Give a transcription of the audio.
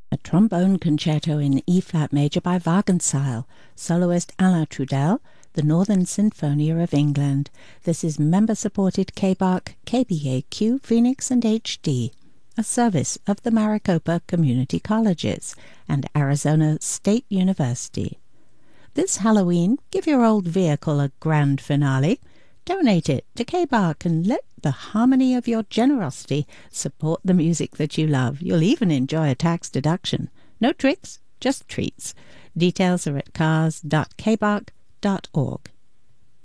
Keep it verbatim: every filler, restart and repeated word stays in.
A trombone concerto in E-flat major by Wagenseil, soloist Alain Trudel, the Northern Sinfonia of England. This is member-supported K B A R C, K B A Q, Phoenix and H D, a service of the Maricopa Community Colleges and Arizona State University. This Halloween, give your old vehicle a grand finale. Donate it to K B A R C and let the harmony of your generosity support the music that you love. You'll even enjoy a tax deduction. No tricks, just treats. Details are at cars dot k b a r c dot org.